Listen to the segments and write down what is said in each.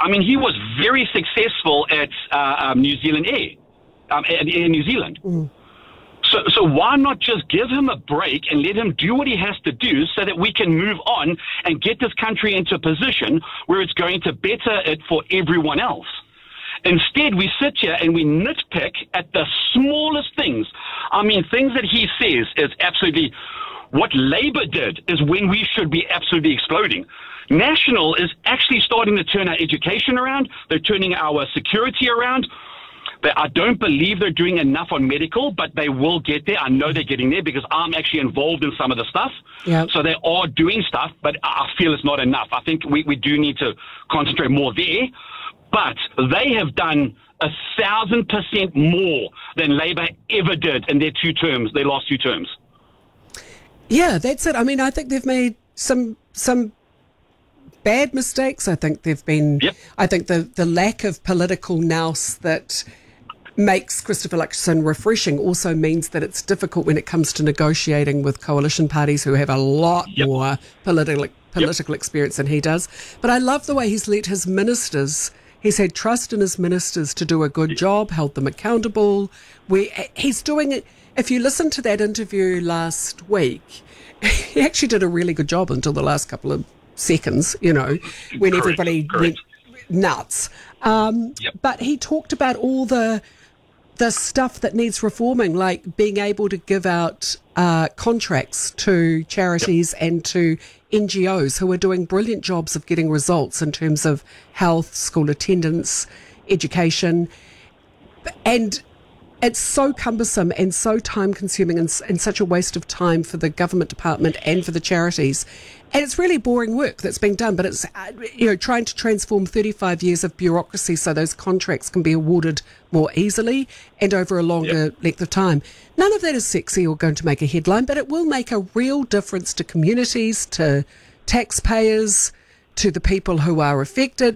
I mean, he was very successful at New Zealand Air, in New Zealand. So why not just give him a break and let him do what he has to do so that we can move on and get this country into a position where it's going to better it for everyone else? Instead, we sit here and we nitpick at the smallest things. I mean, things that he says is absolutely... What Labour did is when we should be absolutely exploding. National is actually starting to turn our education around. They're turning our security around. I don't believe they're doing enough on medical, but they will get there. I know they're getting there because I'm actually involved in some of the stuff. Yep. So they are doing stuff, but I feel it's not enough. I think we do need to concentrate more there. But they have done 1,000% more than Labour ever did in their last two terms. Yeah, that's it. I mean, I think they've made some bad mistakes. I think they've been... Yep. I think the lack of political nous that makes Christopher Luxon refreshing also means that it's difficult when it comes to negotiating with coalition parties who have a lot more political experience than he does. But I love the way he's let his ministers... He's had trust in his ministers to do a good job, held them accountable. He's doing it... If you listen to that interview last week, he actually did a really good job until the last couple of seconds, when everybody went nuts. But he talked about all the stuff that needs reforming, like being able to give out contracts to charities and to NGOs who are doing brilliant jobs of getting results in terms of health, school attendance, education. And it's so cumbersome and so time-consuming and such a waste of time for the government department and for the charities. And it's really boring work that's being done, but it's trying to transform 35 years of bureaucracy so those contracts can be awarded more easily and over a longer length of time. None of that is sexy or going to make a headline, but it will make a real difference to communities, to taxpayers, to the people who are affected,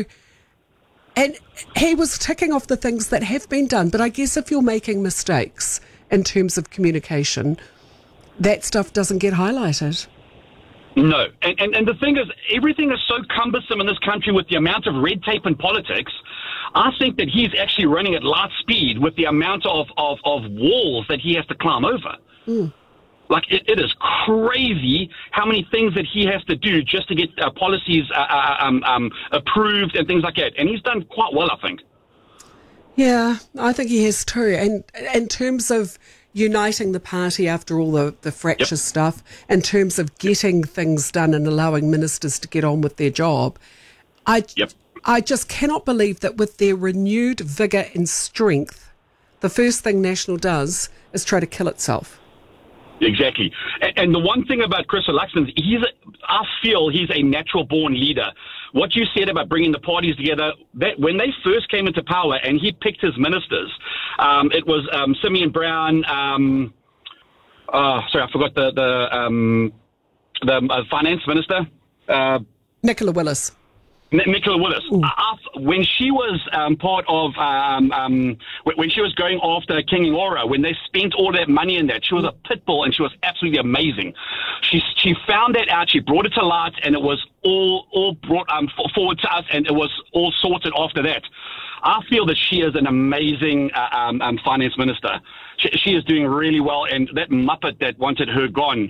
And he was ticking off the things that have been done. But I guess if you're making mistakes in terms of communication, that stuff doesn't get highlighted. No. And the thing is, everything is so cumbersome in this country with the amount of red tape in politics. I think that he's actually running at light speed with the amount of walls that he has to climb over. Like, it is crazy how many things that he has to do just to get policies approved and things like that. And he's done quite well, I think. Yeah, I think he has too. And in terms of uniting the party after all the fracture stuff, in terms of getting things done and allowing ministers to get on with their job, I just cannot believe that with their renewed vigour and strength, the first thing National does is try to kill itself. Exactly. And the one thing about Chris Luxon, I feel he's a natural-born leader. What you said about bringing the parties together, that when they first came into power and he picked his ministers, it was Simeon Brown, sorry, I forgot the finance minister. Nicola Willis. Nicola Willis. When she was part of, when she was going after King Ingora, when they spent all that money in that, she was a pit bull and she was absolutely amazing. She found that out, she brought it to light, and it was all brought forward to us, and it was all sorted after that. I feel that she is an amazing finance minister. She is doing really well, and that muppet that wanted her gone,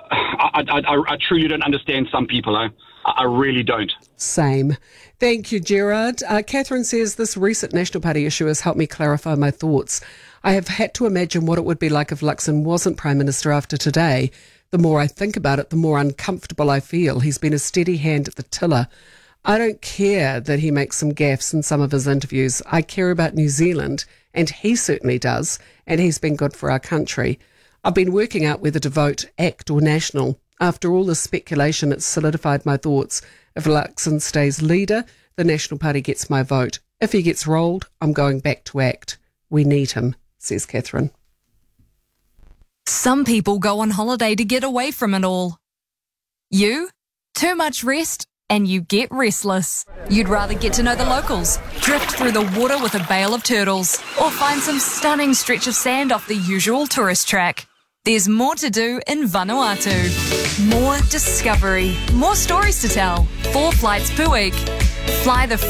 I truly don't understand some people, I really don't. Same. Thank you, Gerard. Catherine says, this recent National Party issue has helped me clarify my thoughts. I have had to imagine what it would be like if Luxon wasn't Prime Minister after today. The more I think about it, the more uncomfortable I feel. He's been a steady hand at the tiller. I don't care that he makes some gaffes in some of his interviews. I care about New Zealand, and he certainly does, and he's been good for our country. I've been working out whether to vote ACT or National. After all this speculation, it's solidified my thoughts. If Luxon stays leader, the National Party gets my vote. If he gets rolled, I'm going back to ACT. We need him, says Catherine. Some people go on holiday to get away from it all. You? Too much rest and you get restless. You'd rather get to know the locals, drift through the water with a bale of turtles, or find some stunning stretch of sand off the usual tourist track. There's more to do in Vanuatu. More discovery, more stories to tell. 4 flights per week. Fly the